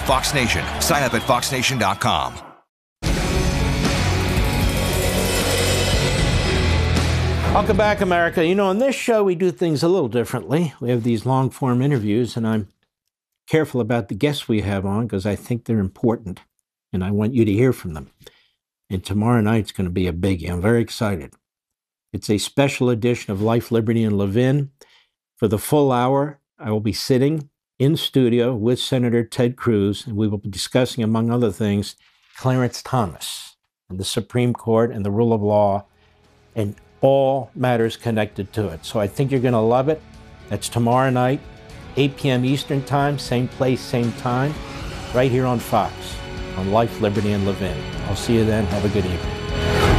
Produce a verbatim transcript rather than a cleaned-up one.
Fox Nation. Sign up at fox nation dot com. Welcome back, America. You know, on this show, we do things a little differently. We have these long-form interviews, and I'm careful about the guests we have on because I think they're important, and I want you to hear from them. And tomorrow night's going to be a biggie. I'm very excited. It's a special edition of Life, Liberty, and Levin. For the full hour, I will be sitting in studio with Senator Ted Cruz, and we will be discussing, among other things, Clarence Thomas and the Supreme Court and the rule of law and all matters connected to it. So I think you're going to love it. That's tomorrow night, eight p.m. Eastern Time, same place, same time, right here on Fox, on Life, Liberty, and Levin. I'll see you then. Have a good evening.